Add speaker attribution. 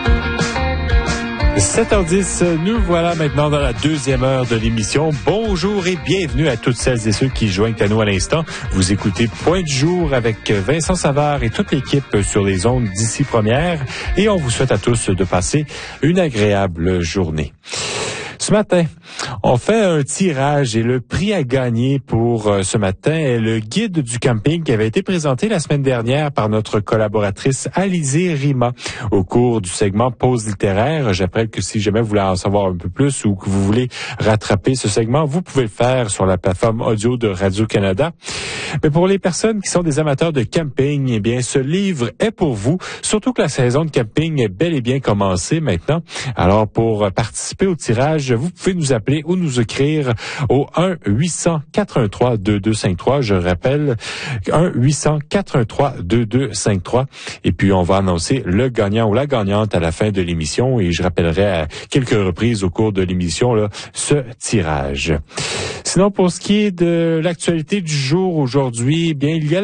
Speaker 1: 7h10, nous voilà maintenant dans la deuxième heure de l'émission. Bonjour et bienvenue à toutes celles et ceux qui joignent à nous à l'instant. Vous écoutez Point du jour avec Vincent Savard et toute l'équipe sur les ondes d'ici Première. Et on vous souhaite à tous de passer une agréable journée. Ce matin, on fait un tirage et le prix à gagner pour ce matin est le guide du camping qui avait été présenté la semaine dernière par notre collaboratrice Alizée Rima au cours du segment Pause littéraire. J'appelle que si jamais vous voulez en savoir un peu plus ou que vous voulez rattraper ce segment, vous pouvez le faire sur la plateforme audio de Radio-Canada. Mais pour les personnes qui sont des amateurs de camping, eh bien, ce livre est pour vous, surtout que la saison de camping est bel et bien commencée maintenant. Alors, pour participer au tirage, vous pouvez nous appeler ou nous écrire au 1-800-413-2253. Je rappelle, 1-800-413-2253. Et puis, on va annoncer le gagnant ou la gagnante à la fin de l'émission. Et je rappellerai à quelques reprises au cours de l'émission là, ce tirage. Sinon, pour ce qui est de l'actualité du jour aujourd'hui, eh bien, il y a